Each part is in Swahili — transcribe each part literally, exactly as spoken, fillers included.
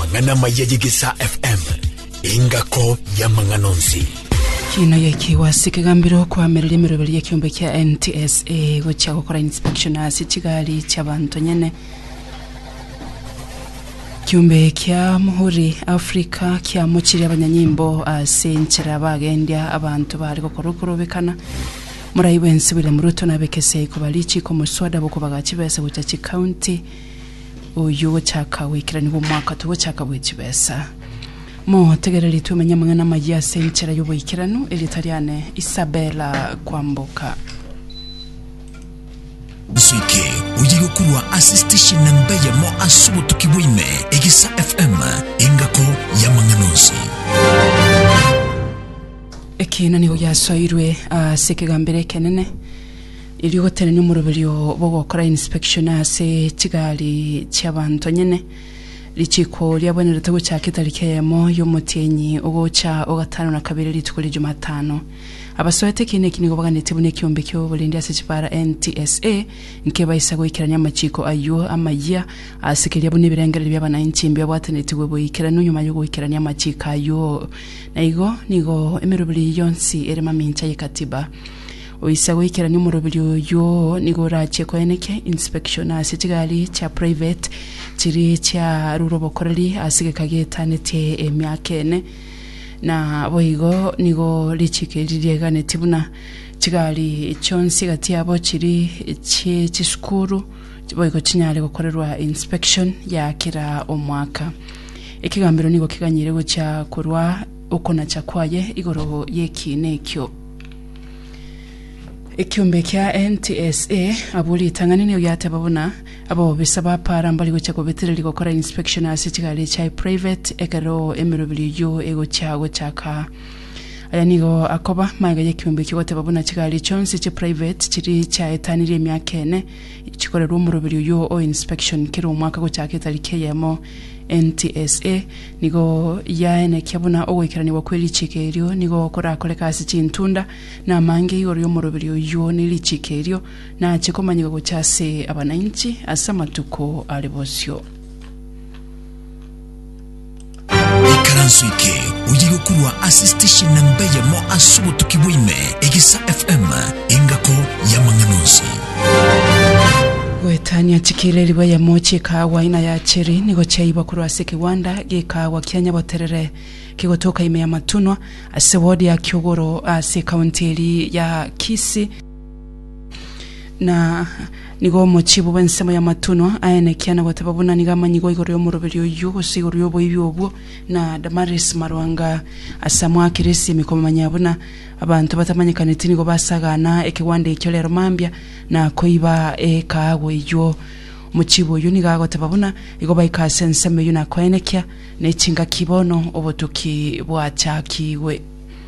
amangana mayegisa F M ingako ya manganonsi kino yekiwasi kigambiro kwa merili mirobeli ya kiumbe kia N T S A gocha gukora inspection asi kigali cy'abantu nyene kiumbe kia muhuri Afrika kia muchiri abanyanyimbo asenchera bagendia abantu bari gokorokobekana murayiwe nsibile muruto nabekese kubalichi ko muswada boko bagakibese bucaci county uyu chaka wikirani bo mwaka tuwo chaka bwicibesa mo tegereri tumenya mwana magia senchera yobo ikiranu elitariane Isabella Kwamboka Swike ujigo kurwa assistation nambeya mo asubo tukibwime egisa F M ingako ya manganonsi ekina niho yasoirwe asekegambere kenene iri hoteli n'umurobelyo bo gukora inspection ase kigali cy'abantu nyene lichiko lyabonera tago cyakitarikemo yo mutenyi ugocha ogatano na kabiri litukuri Jumatano abasoete kine kinigo baganete bune kiombe cyo bulindi ase kipara N T S A nke bayisa goikiranya amachiko ayo amaya asikiriya bune birengere by'abana inchimbi abatanetiwe boikirana nyuma yo goikiranya amachika ayo naigo nigo emerubili yonsi erema mincha yikatiba oisago ikiranya umurobili yo nigo rache ko eneke inspection ase kigali cha private chiri cha rurobokorali asige kagetanete emyakene na boigo nigo lichike liriegane tibuna kigali chonsi gati yabo chiri chi chiskuru boigo chinyale gukorerwa inspection ya kira omwaka ikigambiro nigo kiganyire cha kurwa ukona cha kwaye igoro yekine kyo ikiumbe kia N T S A abuli tanganini uyate babuna abo bisaba para mbali gocha ko betereli gukora inspection ase kigali cha private ekero emirobili yo ego cyago cyaka aya nigo akoba maga yekiumbe kigote babuna kigali chonsi ci private kiri cha etaniri emyakene kikorera umurobili yo o inspection kiri umwaka go cyaka tarike yemo N T S A nigo yaene kyabuna owekirani wakweli chikerio nigo kora koleka asi chintunda na mange yoro yo murobili yo nili chikerio na chikomanyigo gochase abananchi asamatuko alibosyo ikaransuike ujigo kurwa assistation nambeya mo asubo tukibwime egisa F M ingako ya manganonsi wetanya chikireli baya mochi kawa ina ya cheri nigo chaiba kurwa seke wanda ge kawa kyanya boterere kigotoka ime ya matunwa ase wodi ya Kyogoro ase county ya Kisi na nigo mochibu bensemo ya matunwa aene kyana gotababuna nigama nigo igoro yo murobeli yo sigoro yo boibyo obwo na Damaris Marwanga asamwa kirisi mikomanyabuna abantu batamanyikana tinigo basagana ekiwande ikyolero mambya na koiba ekawe yo muchibo yo nigago tababuna igo bayikase nseme yo nakoenekya nechinga kibono obotuki bwachakiwe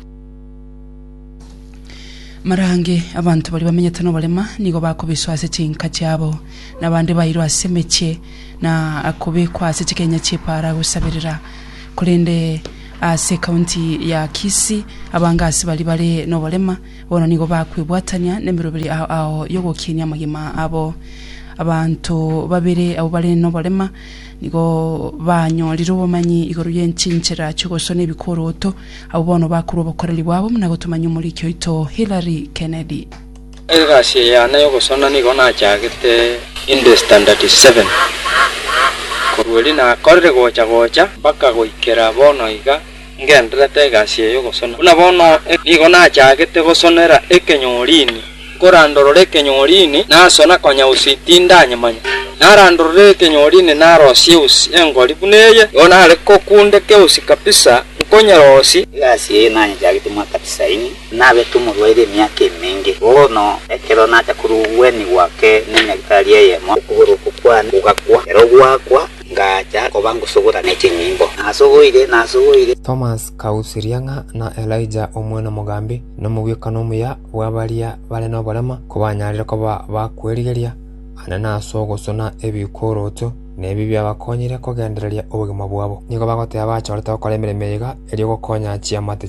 marange abantu bali bamenyetano balema nigo bakobiswa ase chinka cyabo nabandi bayiro asemeche na akobe kwase kikenya chipara gusabirira kulende ase county ya Kisi abangasi bali bale no balema bona nigo bakwibwatanya nemirobili aho aho yogo kinya magima abo abantu babere abo bale no balema nigo banyo liro bomanyi igoro yenchinchera cyogosone bikoroto abo bono bakuru bokorali bwabo munago tumanyu muri cyo ito Hillary Kennedy egasi ya nayo gosona nigo na chagete in the standard seven korweli na korre gocha gocha baka goikera bono iga ngendrete gasi yo gosona una bono nigo na chagete gosonera ekenyorini korandorore kenyorini na sona konya usitinda nyamanya narandorore kenyorini na rosius engoli buneye ona ale kokunde ke usikapisa konya rosi gasi na nyagite mwaka tisaini nabe tumurwere myake mingi bono ekero na takuruweni wake nenyagitari yemo kuhuru kukwana ugakwa ero gwakwa ngacha kobangu sugura neche nyimbo nasogoire nasogoire Thomas Kausirianga na Elijah Omwena Mugambi no mubikano muya wabalia bale no balama kubanyarira ko bakwerigeria anana sogosona ebikoroto nebibya bakonyire ko gendereria obugima bwabo nigo bagote abacha barata bakora emiremeyega eri gokonya chia mate chiabo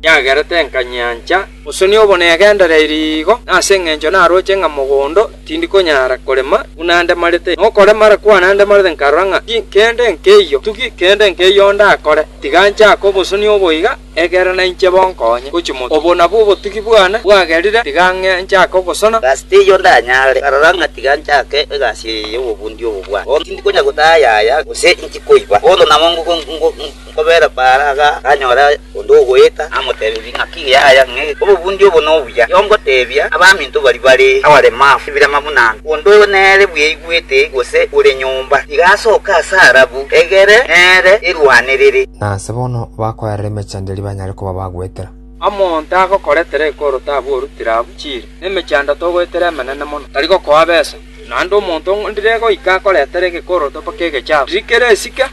yagerete nkanyanja usoni obone agendere irigo ase ng'encho naroche ng'a mogondo tindi konyara korema unande marete nokore mara kwanande marete nkaranga kende nkeyo tugi kende nkeyo ndakore tiganja ko bosoni oboiga egera na inche bonkonye kuchimo obona bubo tukibwana bwagerire tigange nchako gosona gasti yo ndanyare karanga tiganja ke egasi yo bundi obubwa o tindi konya gutaya use inchi koiba ondo na mongo kobera paraga anyora ondo goeta amotebe binga kiyaya nge obundi obono buya yongo tebya abamintu bali bali awale mafu bira mabunana ondo nere bwegwete gose ure nyumba igasoka asarabu egere ere irwanirire na sebono bakwere mechandeli banyare kuba bagwetera amonta ko koretere ko rotabu rutira buchire nemechanda to gwetera manene mono tariko ko abesa nando monto ndirego ikakoretere ke koroto pakege cha rikere sika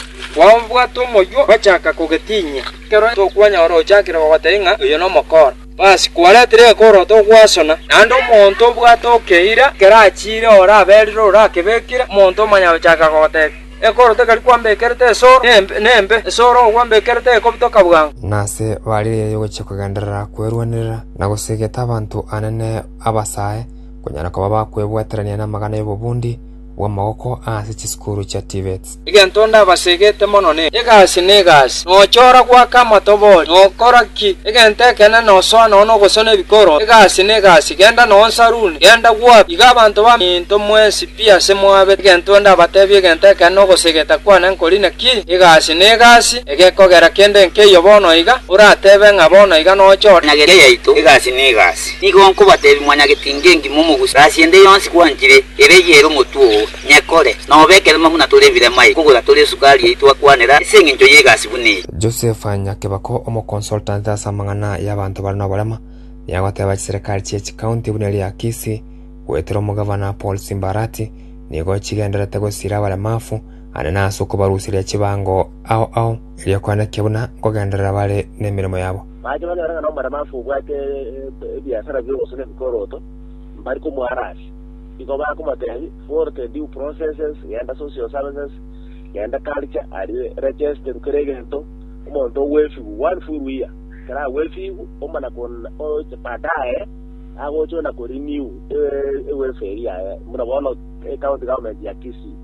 wambwa to moyo bachaka kugetinya kero to kwanya oro chakira batenga uyo no mokora basi kwaretere ko roto gwasona nando monto bwato keira kerachire ora beriro ora kebekira monto manya chaka kote ekoro te kali kwambe kerete soro nembe nembe soro kwambe kerete ko butoka bwangu nase bali yo chekugandira kwerwanira na gusegeta abantu anene abasae kunyana ko baba kwebwaterania na magana y'obubundi wa magoko ase chiskuru cha T V E T S igentonda basegete mono ne egasi negasi no chora kwa kama tobol no koraki egente kana no so no no gosone bikoro egasi negasi genda no nsaruni genda kwa igabantu ba minto mwesi pia semwabe igentonda batebi egente kana no gosegeta kwa nan kolina ki egasi negasi egekogera kende nke yobono iga uratebe ngabono iga no chora nagere yaito egasi negasi igonko batebi mwanya getinge ngimumu gusasiende yonsi kwanjire ere yero motuo nyekore no bekere mamuna tulevire mai kugura tuli sukari yitu akwanira isengi njo yegasi buni Joseph Nyakebako omo consultant asamangana y'abantu barino barama yagoteba serikali cye county buneli ya Kisii wetero mugavana Paul Simbarati nigo kigenderete gusira baramafu anana soko barusire kibango ao ao iliyo kwana kebuna kogenderera bale nemirimo yabo baje bana ranga no baramafu bwate biashara byo gusone bikoroto bari ko mwarashi iko ba kuma tehi for the due processes yanda social services yanda culture ari register kuregento umuntu wefi one full year kara wefi umana kon o padae ago chona ko renew e welfare ya muna bono county government ya Kisii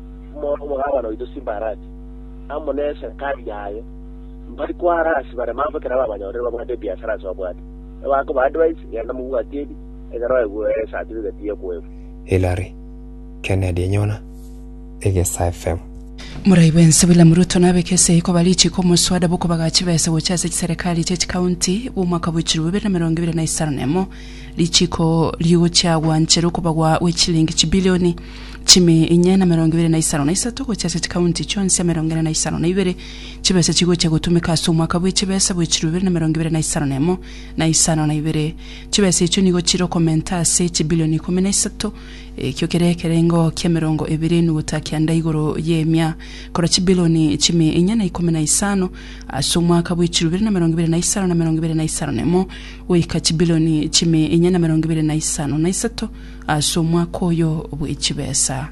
mo mo gaba no ito Simbarati amone serikali yayo mbari kwara sibare mava kara banyore babade biashara so bwati wa ko advice yanda mu atedi egaro ego certificate ya kwefu Hilary Kennedy Nyona Egesa F M Muraiben Sibila Muruto nabekese iko balichi ko muswada buko bagachibese buchaze serikali cye county umwaka w'iciri bibiri na mirongo ibiri na isano nemo lichiko liucha wanchero ko bagwa w'ichilingi chibilioni chimi inyana mirongo ibiri na isano na isatu ko cyase county chonse mirongo ine na isano na ibiri chibese kigo cyo gutumika su umwaka w'icibese w'iciri bibiri na mirongo ibiri na isano nemo na isano na ibiri chibese cyo nigo chiro komentase chibilioni kumi na isatu kyo kerekerengo kya mirongo ibiri n'ubutaki anda igoro yemya kora chibilioni chimi inyana ikumi na isano su umwaka w'iciri bibiri na mirongo ibiri na isano na mirongo ibiri na isano nemo wika chibilioni chimi inyana mirongo ibiri na isano na isatu su umwaka oyo w'icibesa.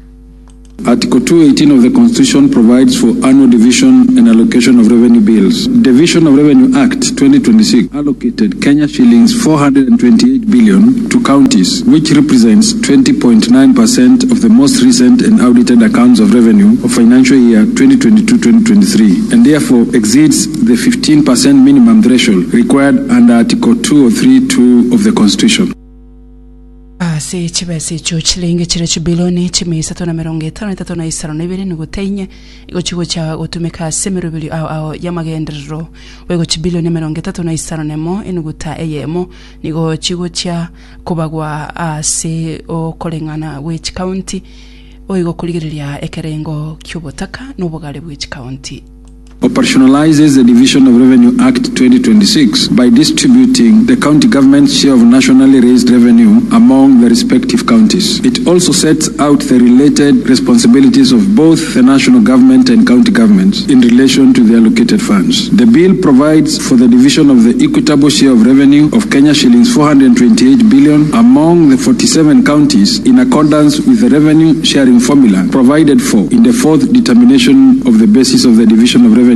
Article two eighteen of the Constitution provides for annual division and allocation of revenue bills. Division of Revenue Act twenty twenty-six allocated Kenya shillings four hundred twenty-eight billion to counties, which represents twenty point nine percent of the most recent and audited accounts of revenue of financial year twenty twenty-two twenty twenty-three, and therefore exceeds the fifteen percent minimum threshold required under Article two oh three two of the Constitution. Se chibese cyo chilingi chire chibiloni chimi sato na mirongo itano na itatu na isano na ibiri nugutenye iko kigo cha gutumika semero bili au au yamagendero wego chibiloni mirongo itatu na isano nemo inuguta eyemo nigo kigo cha kubagwa ase o kolengana which county oigo kuligiriria ekerengo kyubutaka n'ubugale which county operationalizes the Division of Revenue Act twenty twenty-six by distributing the county government's share of nationally raised revenue among the respective counties. It also sets out the related responsibilities of both the national government and county governments in relation to the allocated funds. The bill provides for the division of the equitable share of revenue of Kenya shillings four hundred twenty-eight billion among the forty-seven counties in accordance with the revenue sharing formula provided for in the fourth determination of the basis of the Division of Revenue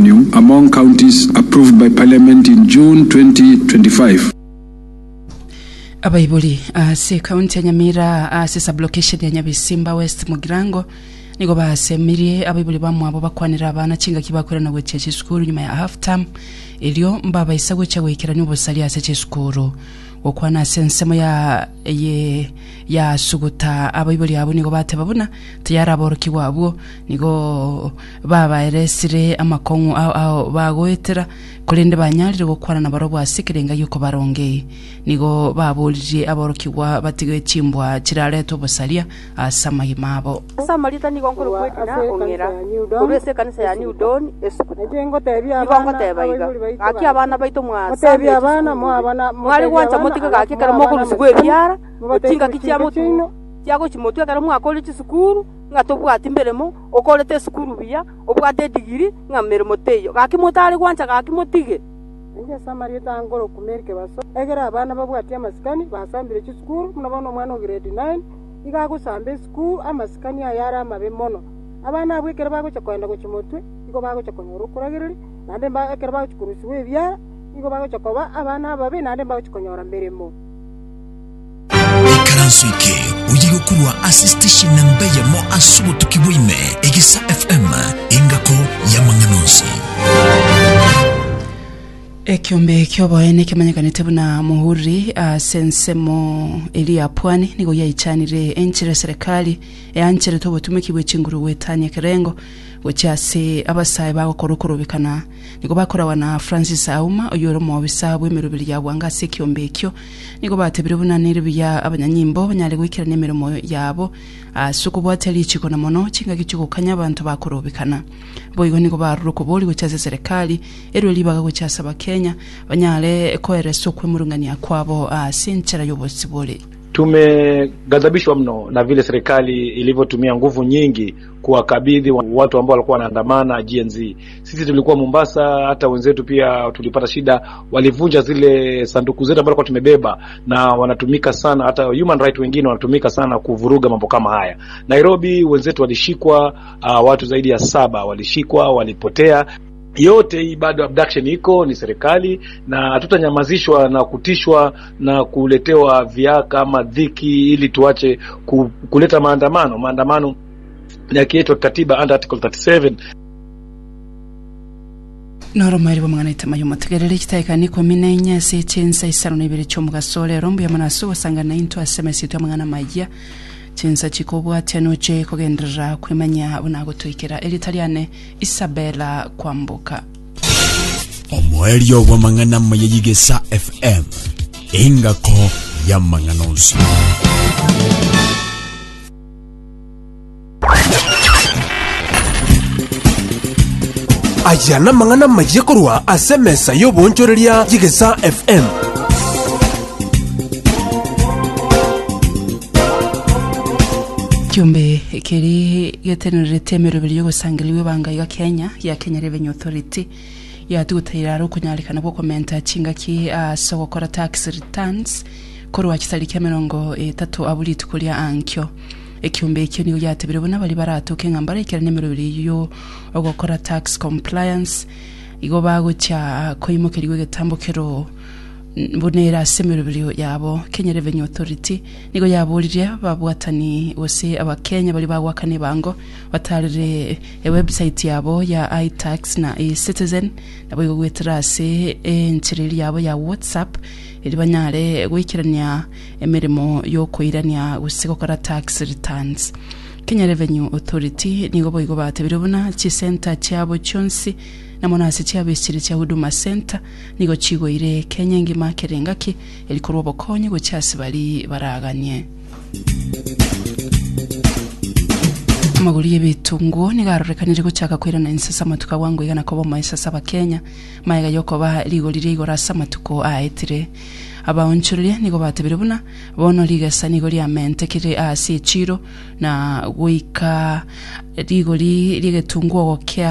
revenue among counties approved by Parliament in June twenty twenty-five. Abaibuli ase county ya Nyamira ase sublocation ya Nyabisimba West Mugirango niko basemirie abaibuli bamwabo bakwanira abana kinga kibakorera na gwecheche school nyuma ya half term elio mbaba isagwe cyawekera n'ubusali ase school okwana sensemo ya ye ya suguta abaibuli abo niko batebabuna tiyara boroki wabo niko baba eresire amakongu au au bagoetera kulende banyalire gukwana na barobo asikirenga yuko barongeye niko babulije aboroki wa batigwe chimbwa kirareto busalia asama himabo samalita niko nkuru kwedina ongera urese kanisa ya New Dawn esukutengo tebya abana tebaiga aki abana baito mwa tebya abana mwa abana mwali kwanza motika gaki kara mokuru sugwe byara tinga kichya mutu cyago kimotwe kara mwakole chisukuru ngatobwati mberemo okolete sukuru biya obwate digiri ngameremo teyo gaki motari kwanza gaki motige nje samarita ngoro kumerike baso egera abana babwati amasikani basambire chisukuru munabona mwana grade nine igago sambe school amasikani ayara mabe mono abana abwekera bago chakwenda kuchimotwe iko bago chakonyoro kuragiriri nande ba ekera bago chikurusiwe bya iko bago chakoba abana babe nande bago chikonyora mberemo Ikaransuike uyigo kurwa assistation nambaye mo asubo tukibwime Egisa F M ingako ya manganozi Ekiombe kyobo ene kemanyakanite buna muhuri uh, sensemo Elia Pwani niko yaichanire enchire serikali eanchere tobo tumekibwe chinguru wetanye kerengo wachase abasaye bago korokorobikana niko bakora wana Francis Auma oyoro mu bisabu emirubiri ya bwanga sekiombe kyo niko batebire buna niribya abanyanyimbo banyale gwikira nemirimo yabo uh, suko bwateli chiko na mono chinga kichuko kanya abantu bakorobikana boyigo niko baruko boli wachase serikali ero libaga wachasa bakenya banyale koereso kwemurungania kwabo uh, sinchera yobosibole. Tumegadhabishwa mno na vile serikali ilivyotumia nguvu nyingi kuwakabidhi watu ambao walikuwa wanaandamana G N Z. Sisi tulikuwa Mombasa, hata wenzetu pia tulipata shida, walivunja zile sanduku zetu ambazo tumebeba na wanatumika sana, hata human right wengine wanatumika sana kuvuruga mambo kama haya. Nairobi wenzetu walishikwa, uh, watu zaidi ya saba walishikwa, walipotea. Yote hii bado abduction iko ni serikali na hatutanyamazishwa na kutishwa na kuletewa viaka ama dhiki ili tuache ku, kuleta maandamano maandamano ya kietwa katiba under article thirty-seven. Noro mairi wa mangana itama yuma tegerere kitaika niko minenya se chensa isano nibiri chomugasole rombo ya manaso wasangana into asemesi to mangana majia chensa chikobwa tyanoche kogendera kwimanya bunago toikera elitaliane Isabella Kwambuka Omwelio wa mangana mayigesa F M ingako ya manganozi Ajana mangana majikorwa asemesa yobonchoreria Jigesa F M Kiumbe kiri getenere temero bili gusangiliwe banga ya Kenya ya Kenya Revenue Authority ya tutayira ro kunyalikana ko komenta chinga ki uh, so gukora tax returns korwa kisalike mirongo itatu abuli tukulia ankyo ekiumbe ekyo niyo yatebire bona bali baratuke ngambara ikira nemero bili yo gukora tax compliance igo bago cha koimukiriwe getambukero bunera semerubiro yabo Kenya Revenue Authority nigo yaburije babwatani wose abakenya bali bagwakane bango batarire e website yabo ya iTax na e-Citizen nabo gwetras enchiriri yabo ya WhatsApp iri banyare gwikirania emirimo yo koirania gusiko kora tax returns. Kenya Revenue Authority nigo boyigo batebire buna chi center cyabo cyonsi na monasi cyabesire cya Huduma Center nigo chigo ire Kenya ngima kerengaki elikorwa bokonye go cyasi bali baraganye maguri yebitungo nigarorekanire go cyaka kwera na insasa matuka wangu igana ko bo maisasa bakenya mayiga yoko ba ligo lire igora samatuko aetire abaonchurire nigo batebire buna bono ligasa nigo lya mente kire asi chiro na wika ligo li ligetungo go